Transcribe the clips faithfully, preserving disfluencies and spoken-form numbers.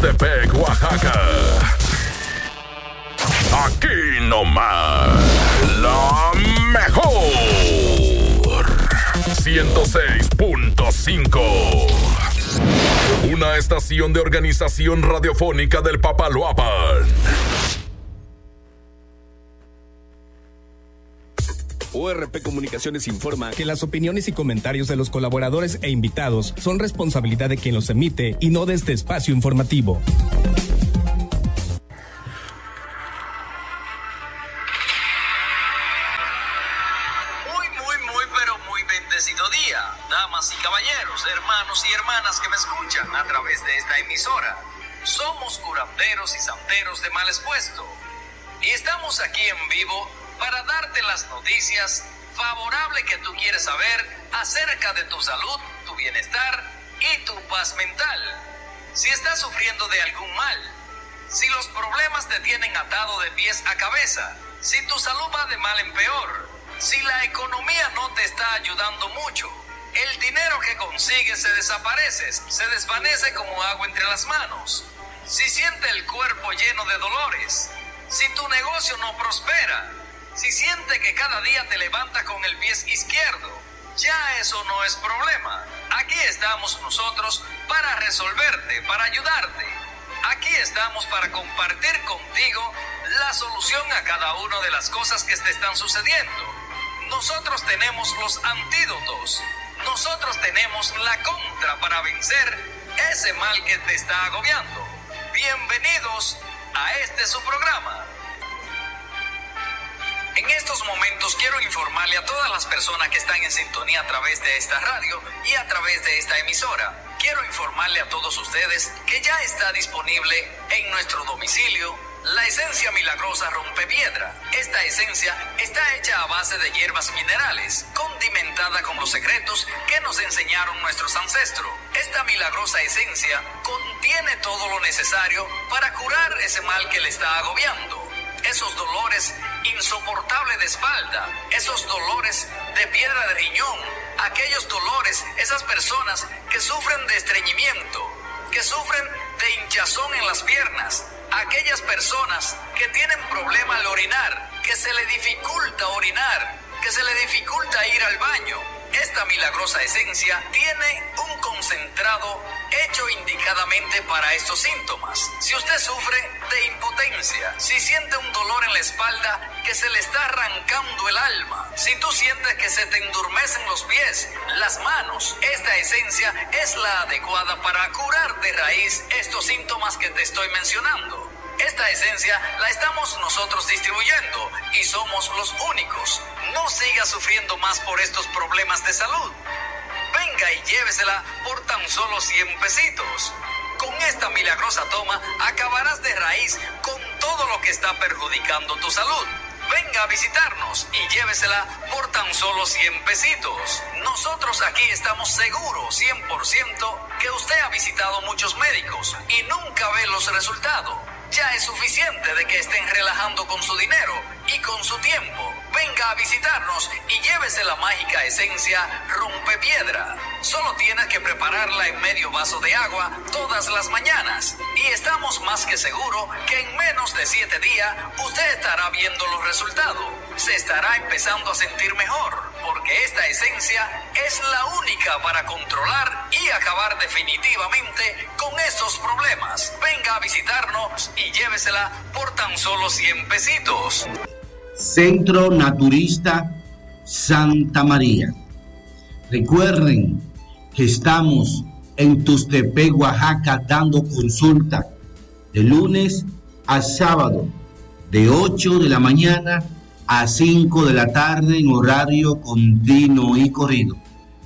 Tustepec, Oaxaca. Aquí nomás, la mejor. ciento seis punto cinco. Una estación de organización radiofónica del Papaloapan. O R P Comunicaciones informa que las opiniones y comentarios de los colaboradores e invitados son responsabilidad de quien los emite y no de este espacio informativo. Muy, muy, muy, pero muy bendecido día, damas y caballeros, hermanos y hermanas que me escuchan a través de esta emisora. Somos curanderos y santeros de mal expuesto y estamos aquí en vivo para darte las noticias favorables que tú quieres saber acerca de tu salud, tu bienestar y tu paz mental. Si estás sufriendo de algún mal, si los problemas te tienen atado de pies a cabeza, si tu salud va de mal en peor, si la economía no te está ayudando mucho, el dinero que consigues se desaparece, se desvanece como agua entre las manos, si siente el cuerpo lleno de dolores, si tu negocio no prospera, si siente que cada día te levanta con el pie izquierdo, ya eso no es problema. Aquí estamos nosotros para resolverte, para ayudarte. Aquí estamos para compartir contigo la solución a cada una de las cosas que te están sucediendo. Nosotros tenemos los antídotos. Nosotros tenemos la contra para vencer ese mal que te está agobiando. Bienvenidos a este su programa. En estos momentos quiero informarle a todas las personas que están en sintonía a través de esta radio y a través de esta emisora. Quiero informarle a todos ustedes que ya está disponible en nuestro domicilio la esencia milagrosa rompepiedra. Esta esencia está hecha a base de hierbas minerales, condimentada con los secretos que nos enseñaron nuestros ancestros. Esta milagrosa esencia contiene todo lo necesario para curar ese mal que le está agobiando. Esos dolores insoportables de espalda, esos dolores de piedra de riñón, aquellos dolores, esas personas que sufren de estreñimiento, que sufren de hinchazón en las piernas, aquellas personas que tienen problema al orinar, que se le dificulta orinar, que se le dificulta ir al baño. Esta milagrosa esencia tiene un concentrado hecho indicadamente para estos síntomas. Si usted sufre de impotencia, si siente un dolor en la espalda que se le está arrancando el alma, si tú sientes que se te endurmecen los pies, las manos, esta esencia es la adecuada para curar de raíz estos síntomas que te estoy mencionando. Esta esencia la estamos nosotros distribuyendo y somos los únicos. No siga sufriendo más por estos problemas de salud. Venga y llévesela por tan solo cien pesitos. Con esta milagrosa toma acabarás de raíz con todo lo que está perjudicando tu salud. Venga a visitarnos y llévesela por tan solo cien pesitos. Nosotros aquí estamos seguros cien por ciento que usted ha visitado muchos médicos y nunca ve los resultados. Ya es suficiente de que estén relajando con su dinero y con su tiempo. Venga a visitarnos y llévese la mágica esencia rompepiedra. Solo tienes que prepararla en medio vaso de agua todas las mañanas. Y estamos más que seguros que en menos de siete días usted estará viendo los resultados. Se estará empezando a sentir mejor, porque esta esencia es la única para controlar y acabar definitivamente con estos problemas. Venga a visitarnos y llévesela por tan solo cien pesitos. Centro Naturista Santa María. Recuerden que estamos en Tustepec, Oaxaca, dando consulta de lunes a sábado, de ocho de la mañana a cinco de la tarde en horario continuo y corrido.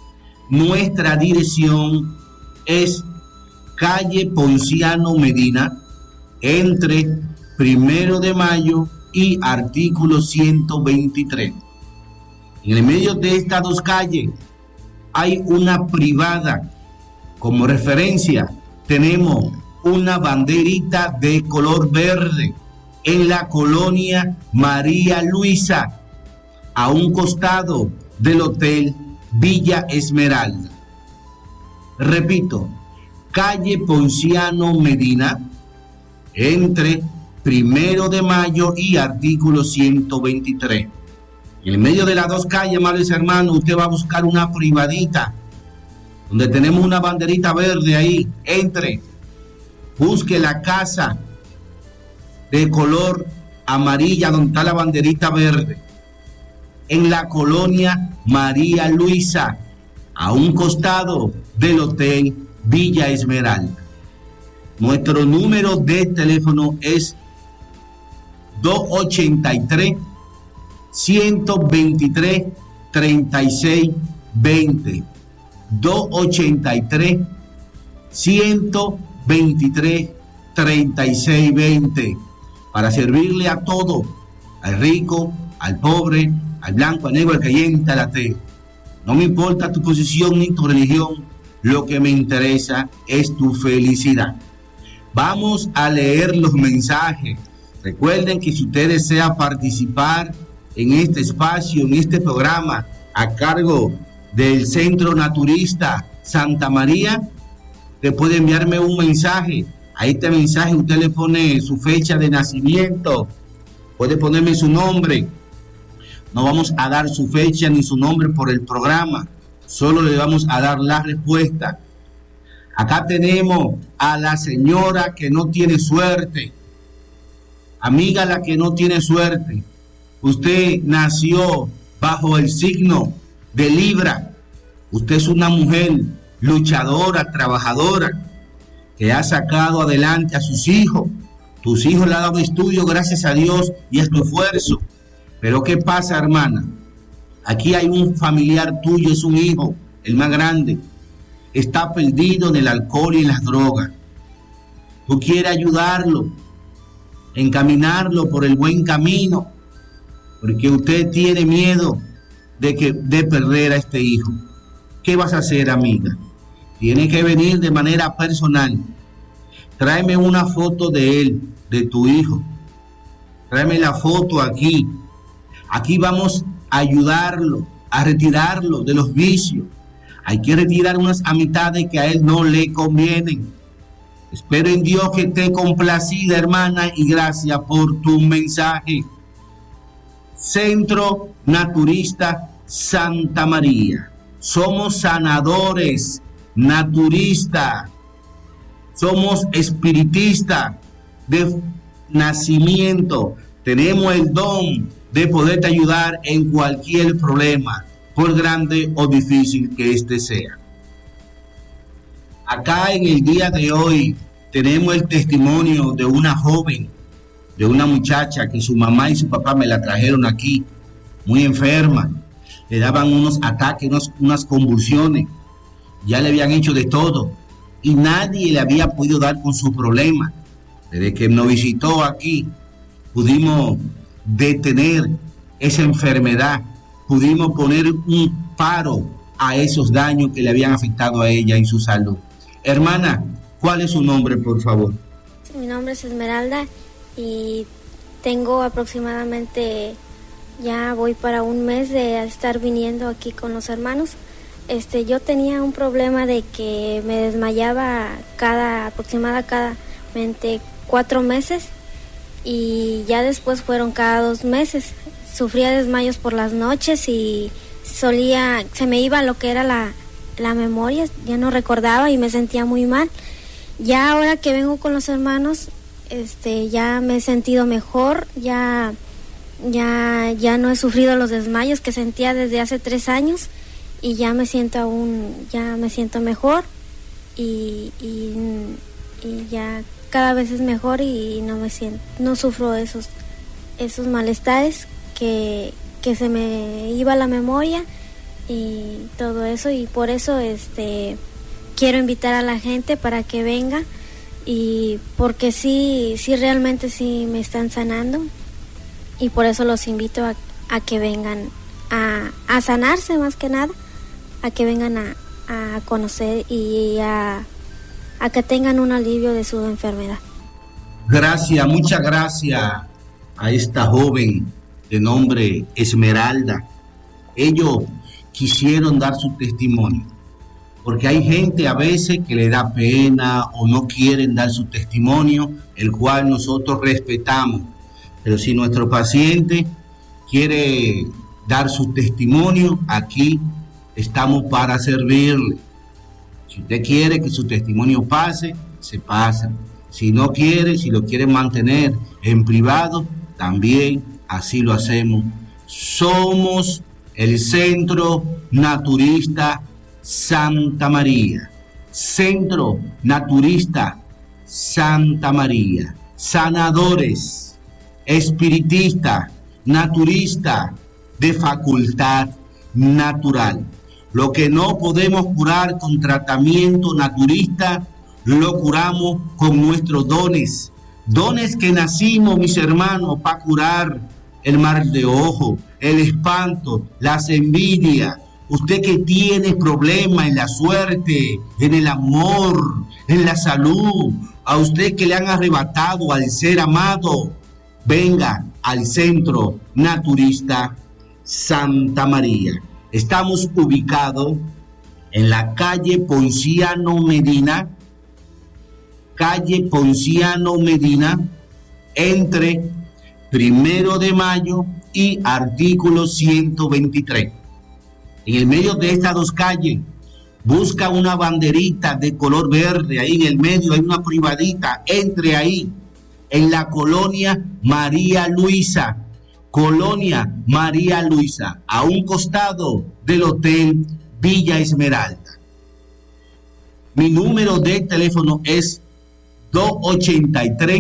Nuestra dirección es calle Ponciano Medina, entre Primero de Mayo y artículo ciento veintitrés. En el medio de estas dos calles hay una privada. Como referencia tenemos una banderita de color verde en la colonia María Luisa, a un costado del Hotel Villa Esmeralda. Repito, calle Ponciano Medina, entre Primero de Mayo y artículo ciento veintitrés. En el medio de las dos calles, amables hermanos, usted va a buscar una privadita, donde tenemos una banderita verde ahí. Entre, busque la casa de color amarilla donde está la banderita verde, en la colonia María Luisa, a un costado del Hotel Villa Esmeralda. Nuestro número de teléfono es dos ochenta y tres, ciento veintitrés, treinta y seis veinte. dos ochenta y tres, ciento veintitrés, treinta y seis veinte. Para servirle a todo, al rico, al pobre, al blanco, al negro, al creyente, al ateo. No me importa tu posición ni tu religión, lo que me interesa es tu felicidad. Vamos a leer los mensajes. Recuerden que si usted desea participar en este espacio, en este programa, a cargo del Centro Naturista Santa María, te puede enviarme un mensaje. A este mensaje usted le pone su fecha de nacimiento, puede ponerme su nombre. No vamos a dar su fecha ni su nombre por el programa, solo le vamos a dar la respuesta. Acá tenemos a la señora que no tiene suerte. Amiga, la que no tiene suerte. Usted nació bajo el signo de Libra. Usted es una mujer luchadora, trabajadora, que ha sacado adelante a sus hijos. Tus hijos le han dado estudio, gracias a Dios, y es tu esfuerzo. Pero ¿qué pasa, hermana? Aquí hay un familiar tuyo, es un hijo, el más grande. Está perdido en el alcohol y en las drogas. Tú quieres ayudarlo, encaminarlo por el buen camino, porque usted tiene miedo de, que, de perder a este hijo. ¿Qué vas a hacer, amiga? Tiene que venir de manera personal. Tráeme una foto de él, de tu hijo. Tráeme la foto aquí. Aquí vamos a ayudarlo, a retirarlo de los vicios. Hay que retirar unas amistades que a él no le convienen. Espero en Dios que esté complacida, hermana, y gracias por tu mensaje. Centro Naturista Santa María. Somos sanadores, naturistas, somos espiritistas de nacimiento. Tenemos el don de poderte ayudar en cualquier problema, por grande o difícil que éste sea. Acá en el día de hoy tenemos el testimonio de una joven, de una muchacha que su mamá y su papá me la trajeron aquí, muy enferma. Le daban unos ataques, unos, unas convulsiones. Ya le habían hecho de todo y nadie le había podido dar con su problema. Desde que nos visitó aquí, pudimos detener esa enfermedad, pudimos poner un paro a esos daños que le habían afectado a ella en su salud. Hermana, ¿cuál es su nombre, por favor? Mi nombre es Esmeralda y tengo aproximadamente, ya voy para un mes de estar viniendo aquí con los hermanos. Este, yo tenía un problema de que me desmayaba cada, aproximadamente cuatro meses y ya después fueron cada dos meses. Sufría desmayos por las noches y solía, se me iba lo que era la, la memoria, ya no recordaba y me sentía muy mal. Ya ahora que vengo con los hermanos, este, ya me he sentido mejor, ya, ya, ya no he sufrido los desmayos que sentía desde hace tres años. Y ya me siento aún, ya me siento mejor y, y, y ya cada vez es mejor y no me siento, no sufro esos, esos malestares que, que se me iba la memoria y todo eso, y por eso este quiero invitar a la gente para que venga, y porque sí, sí realmente sí me están sanando, y por eso los invito a, a que vengan a, a sanarse más que nada, a que vengan a, a conocer y a, a que tengan un alivio de su enfermedad. Gracias, muchas gracias a esta joven de nombre Esmeralda. Ellos quisieron dar su testimonio, porque hay gente a veces que le da pena o no quieren dar su testimonio, el cual nosotros respetamos. Pero si nuestro paciente quiere dar su testimonio, aquí estamos para servirle. Si usted quiere que su testimonio pase, se pasa. Si no quiere, si lo quiere mantener en privado, también así lo hacemos. Somos el Centro Naturista Santa María. Centro Naturista Santa María. Sanadores, espiritistas, naturistas de facultad natural. Lo que no podemos curar con tratamiento naturista, lo curamos con nuestros dones. Dones que nacimos, mis hermanos, para curar el mal de ojo, el espanto, las envidias. Usted que tiene problemas en la suerte, en el amor, en la salud, a usted que le han arrebatado al ser amado, venga al Centro Naturista Santa María. Estamos ubicados en la calle Ponciano Medina, calle Ponciano Medina, entre Primero de Mayo y artículo ciento veintitrés. En el medio de estas dos calles, busca una banderita de color verde, ahí en el medio hay una privadita, entre ahí, en la colonia María Luisa, colonia María Luisa, a un costado del Hotel Villa Esmeralda. Mi número de teléfono es dos ochenta y tres,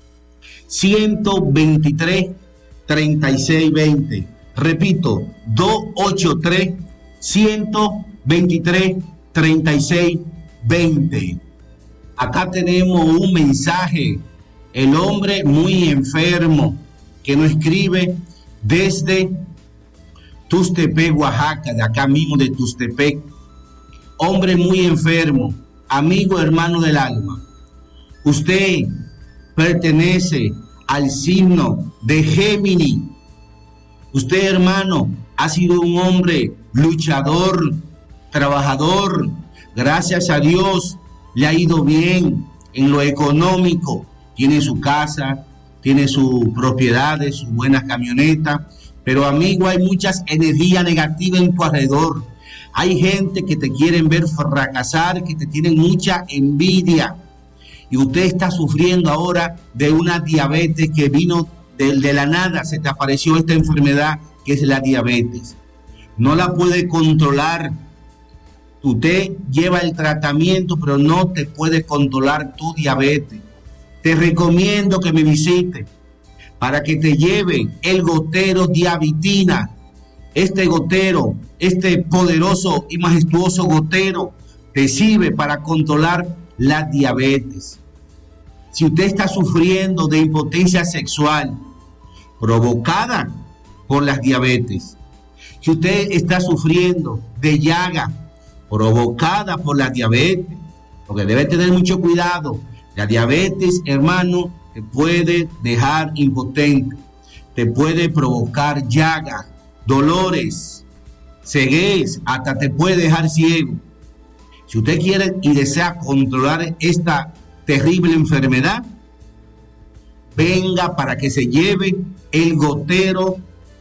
ciento veintitrés, treinta y seis veinte. Repito, dos ochenta y tres, ciento veintitrés, treinta y seis veinte. Acá tenemos un mensaje. El hombre muy enfermo que nos escribe desde Tustepec, Oaxaca, de acá mismo de Tustepec. Hombre muy enfermo, amigo, hermano del alma. Usted pertenece al signo de Géminis. Usted, hermano, ha sido un hombre luchador, trabajador. Gracias a Dios le ha ido bien en lo económico. Tiene su casa, tiene sus propiedades, sus buenas camionetas. Pero, amigo, hay muchas energías negativas en tu alrededor. Hay gente que te quieren ver fracasar, que te tienen mucha envidia. Y usted está sufriendo ahora de una diabetes que vino de, de la nada. Se te apareció esta enfermedad que es la diabetes. No la puede controlar. Usted lleva el tratamiento, pero no te puede controlar tu diabetes. Te recomiendo que me visite para que te lleven el gotero Diabetina. Este gotero, este poderoso y majestuoso gotero, te sirve para controlar la diabetes. Si usted está sufriendo de impotencia sexual provocada por las diabetes, si usted está sufriendo de llaga provocada por la diabetes, porque debe tener mucho cuidado. La diabetes, hermano, te puede dejar impotente, te puede provocar llaga, dolores, ceguez, hasta te puede dejar ciego. Si usted quiere y desea controlar esta terrible enfermedad, venga para que se lleve el gotero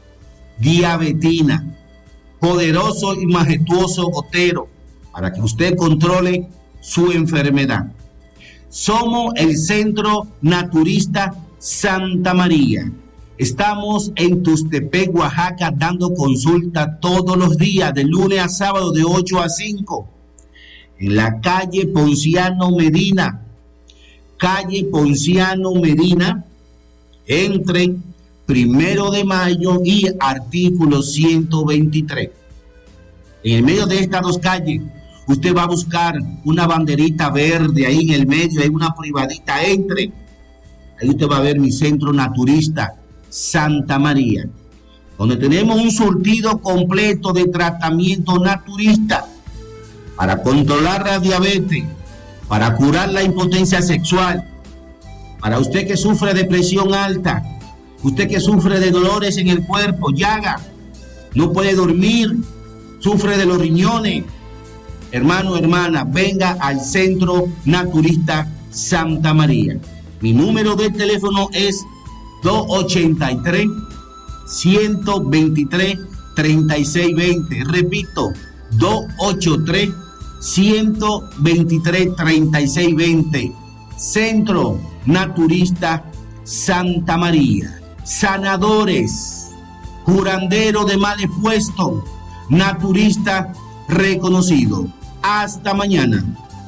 Diabetina, poderoso y majestuoso gotero, para que usted controle su enfermedad. Somos el Centro Naturista Santa María. Estamos en Tustepec, Oaxaca, dando consulta todos los días, de lunes a sábado, de ocho a cinco. En la calle Ponciano Medina, calle Ponciano Medina, entre Primero de Mayo y artículo ciento veintitrés. En el medio de estas dos calles, usted va a buscar una banderita verde, ahí en el medio hay una privadita, entre. Ahí usted va a ver mi Centro Naturista Santa María, donde tenemos un surtido completo de tratamiento naturista para controlar la diabetes, para curar la impotencia sexual, para usted que sufre de presión alta, usted que sufre de dolores en el cuerpo, llaga, no puede dormir, sufre de los riñones, hermano, hermana, venga al Centro Naturista Santa María. Mi número de teléfono es dos ochenta y tres, ciento veintitrés, treinta y seis veinte. Repito, dos ochenta y tres, ciento veintitrés, treinta y seis veinte. Centro Naturista Santa María. Sanadores, curandero de males puestos, naturista reconocido. Hasta mañana.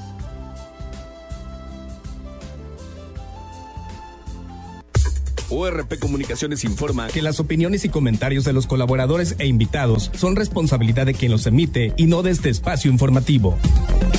O R P Comunicaciones informa que las opiniones y comentarios de los colaboradores e invitados son responsabilidad de quien los emite y no de este espacio informativo.